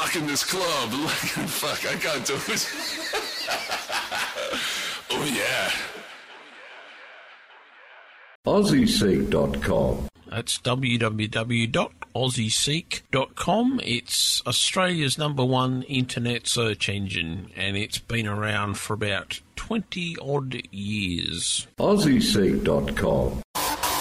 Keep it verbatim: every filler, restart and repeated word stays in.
fucking this club. Like, fuck, I can't do it. Oh, yeah. Aussie Seek dot com. That's w w w dot aussie seek dot com. It's Australia's number one internet search engine, and it's been around for about twenty odd years. Aussie Seek dot com.